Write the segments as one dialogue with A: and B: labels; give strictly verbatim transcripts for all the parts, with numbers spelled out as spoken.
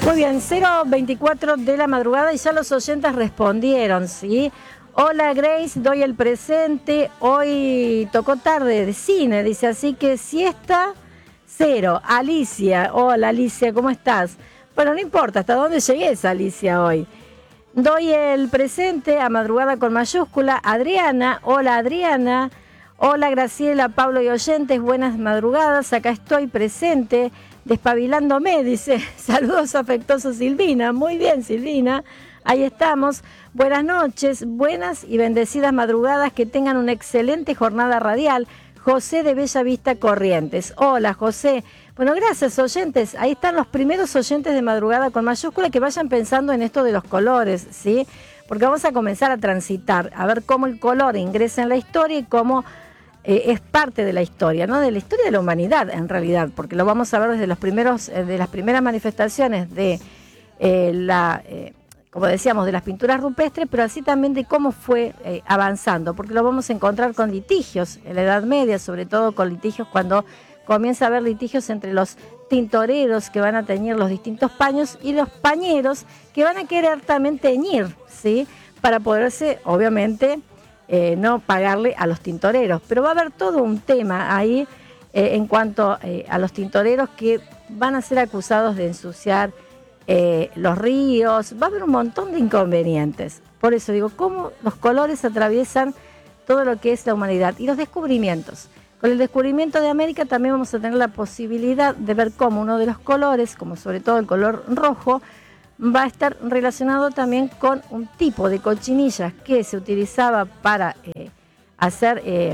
A: Muy bien, cero veinticuatro de la madrugada y ya los oyentes respondieron, ¿sí? Hola Grace, doy el presente, hoy tocó tarde de cine, dice, así que siesta, cero. Alicia, hola Alicia, ¿cómo estás? Bueno, no importa, ¿hasta dónde llegué esa Alicia hoy? Doy el presente a madrugada con mayúscula, Adriana, hola Adriana, hola Graciela, Pablo y oyentes, buenas madrugadas, acá estoy presente. Despabilándome, dice, saludos afectuosos Silvina, muy bien Silvina, ahí estamos, buenas noches, buenas y bendecidas madrugadas, que tengan una excelente jornada radial. José de Bella Vista Corrientes, hola José, bueno gracias oyentes, ahí están los primeros oyentes de madrugada con mayúscula, que vayan pensando en esto de los colores, ¿sí? Porque vamos a comenzar a transitar, a ver cómo el color ingresa en la historia y cómo Eh, es parte de la historia, ¿no? De la historia de la humanidad, en realidad, porque lo vamos a ver desde los primeros, eh, de las primeras manifestaciones de eh, la, eh, como decíamos, de las pinturas rupestres, pero así también de cómo fue eh, avanzando, porque lo vamos a encontrar con litigios en la Edad Media, sobre todo con litigios cuando comienza a haber litigios entre los tintoreros que van a teñir los distintos paños y los pañeros que van a querer también teñir, ¿sí? Para poderse, obviamente, Eh, no pagarle a los tintoreros, pero va a haber todo un tema ahí eh, en cuanto eh, a los tintoreros que van a ser acusados de ensuciar eh, los ríos, va a haber un montón de inconvenientes. Por eso digo, cómo los colores atraviesan todo lo que es la humanidad y los descubrimientos. Con el descubrimiento de América también vamos a tener la posibilidad de ver cómo uno de los colores, como sobre todo el color rojo, va a estar relacionado también con un tipo de cochinillas que se utilizaba para eh, hacer eh,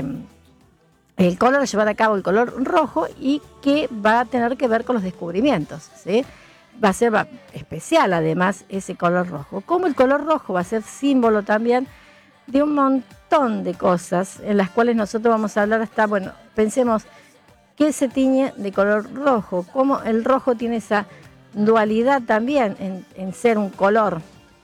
A: el color, llevar a cabo el color rojo, y que va a tener que ver con los descubrimientos, ¿sí? Va a ser va, especial además ese color rojo. Como el color rojo va a ser símbolo también de un montón de cosas en las cuales nosotros vamos a hablar hasta, bueno, pensemos, ¿qué se tiñe de color rojo? ¿Cómo el rojo tiene esa dualidad también en, en ser un color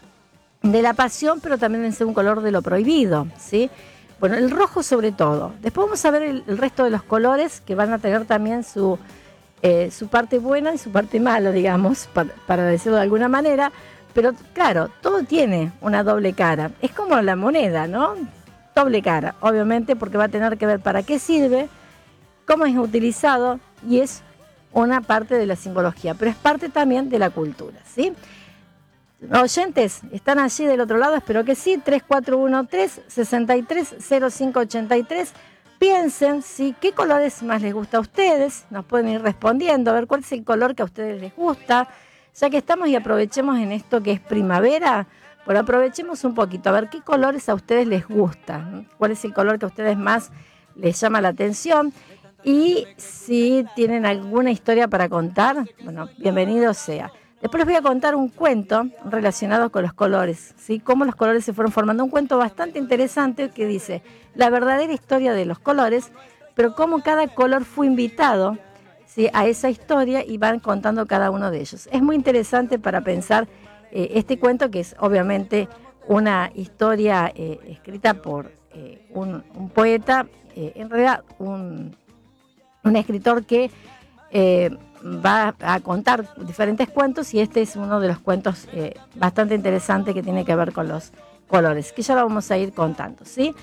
A: de la pasión, pero también en ser un color de lo prohibido, ¿sí? Bueno, el rojo sobre todo. Después vamos a ver el, el resto de los colores, que van a tener también su, eh, su parte buena y su parte mala, digamos, para, para decirlo de alguna manera. Pero claro, todo tiene una doble cara. Es como la moneda, ¿no? Doble cara, obviamente, porque va a tener que ver para qué sirve, cómo es utilizado, y es una parte de la simbología, pero es parte también de la cultura, ¿sí? Oyentes, ¿están allí del otro lado? Espero que sí. tres cuatro uno tres, seis tres cero cinco ocho tres. Piensen, ¿sí? ¿Qué colores más les gusta a ustedes? Nos pueden ir respondiendo, a ver cuál es el color que a ustedes les gusta. Ya que estamos, y aprovechemos en esto que es primavera, pero aprovechemos un poquito, a ver qué colores a ustedes les gusta, ¿no? ¿Cuál es el color que a ustedes más les llama la atención? Y si tienen alguna historia para contar, bueno, bienvenido sea. Después les voy a contar un cuento relacionado con los colores, ¿sí? Cómo los colores se fueron formando. Un cuento bastante interesante que dice la verdadera historia de los colores, pero cómo cada color fue invitado, ¿sí?, a esa historia, y van contando cada uno de ellos. Es muy interesante para pensar eh, este cuento, que es obviamente una historia eh, escrita por eh, un, un poeta, eh, en realidad un... un escritor que eh, va a contar diferentes cuentos, y este es uno de los cuentos eh, bastante interesante que tiene que ver con los colores, que ya lo vamos a ir contando, ¿sí?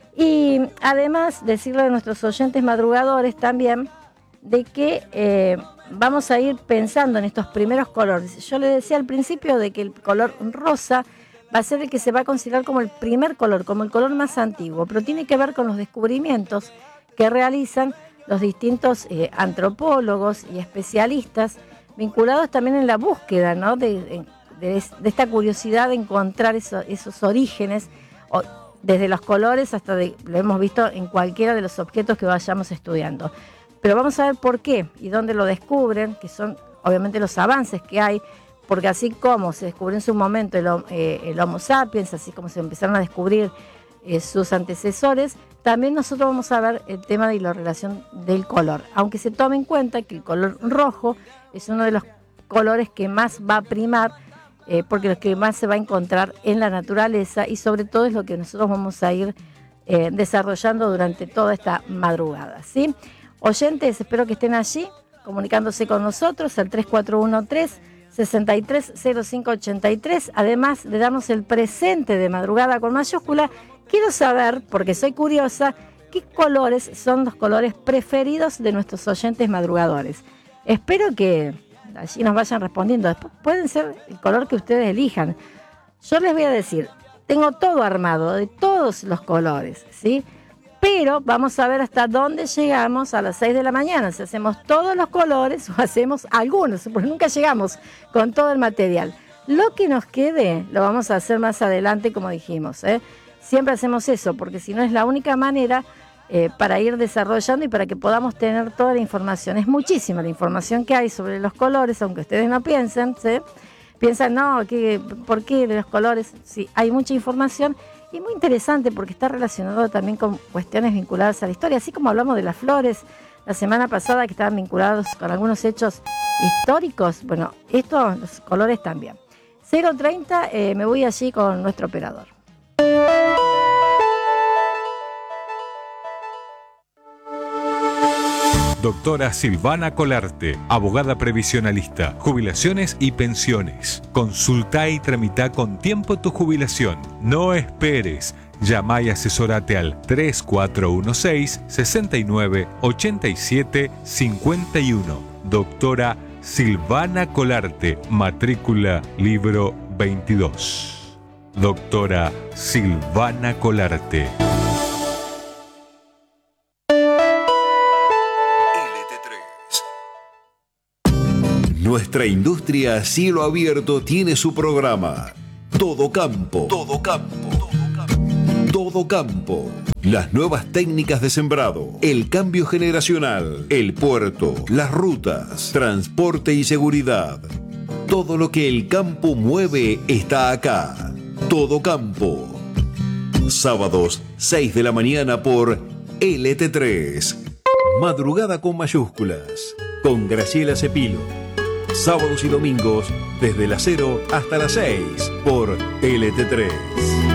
A: Y además decirle a nuestros oyentes madrugadores también de que eh, vamos a ir pensando en estos primeros colores. Yo les decía al principio de que el color rosa va a ser el que se va a considerar como el primer color, como el color más antiguo, pero tiene que ver con los descubrimientos que realizan los distintos eh, antropólogos y especialistas, vinculados también en la búsqueda, ¿no?, de, de, de esta curiosidad de encontrar eso, esos orígenes, o, desde los colores hasta, de, lo hemos visto en cualquiera de los objetos que vayamos estudiando. Pero vamos a ver por qué y dónde lo descubren, que son obviamente los avances que hay, porque así como se descubrió en su momento el, eh, el Homo sapiens, así como se empezaron a descubrir eh, sus antecesores, también nosotros vamos a ver el tema de la relación del color, aunque se tome en cuenta que el color rojo es uno de los colores que más va a primar, eh, porque es lo que más se va a encontrar en la naturaleza, y sobre todo es lo que nosotros vamos a ir eh, desarrollando durante toda esta madrugada, ¿sí? Oyentes, espero que estén allí comunicándose con nosotros al tres cuatro uno tres, sesenta y tres cero cinco ochenta y tres. Además de darnos el presente de Madrugada con mayúscula, quiero saber, porque soy curiosa, qué colores son los colores preferidos de nuestros oyentes madrugadores. Espero que allí nos vayan respondiendo. Después pueden ser el color que ustedes elijan. Yo les voy a decir, tengo todo armado, de todos los colores, ¿sí? Pero vamos a ver hasta dónde llegamos a las seis de la mañana, si hacemos todos los colores o hacemos algunos, porque nunca llegamos con todo el material. Lo que nos quede lo vamos a hacer más adelante, como dijimos, ¿eh? Siempre hacemos eso, porque si no es la única manera eh, para ir desarrollando y para que podamos tener toda la información. Es muchísima la información que hay sobre los colores, aunque ustedes no piensen, ¿sí? Piensan, no, ¿qué, ¿por qué de los colores? Sí, hay mucha información. Y muy interesante porque está relacionado también con cuestiones vinculadas a la historia, así como hablamos de las flores la semana pasada que estaban vinculados con algunos hechos históricos. Bueno, estos, los colores también. cero treinta, eh, me voy allí con nuestro operador.
B: Doctora Silvana Colarte, abogada previsionalista, jubilaciones y pensiones. Consulta y tramita con tiempo tu jubilación. No esperes. Llama y asesorate al tres cuatro uno seis, seis nueve, ocho siete cinco uno. Doctora Silvana Colarte, matrícula libro veintidós. Doctora Silvana Colarte.
C: Nuestra industria a cielo abierto tiene su programa Todo Campo. Todo Campo. Todo Campo. Las nuevas técnicas de sembrado, el cambio generacional, el puerto, las rutas, transporte y seguridad. Todo lo que el campo mueve está acá. Todo Campo. Sábados, seis de la mañana por L T tres. Madrugada con mayúsculas. Con Graciela Cepilo. Sábados y domingos desde las cero hasta las seis por L T tres.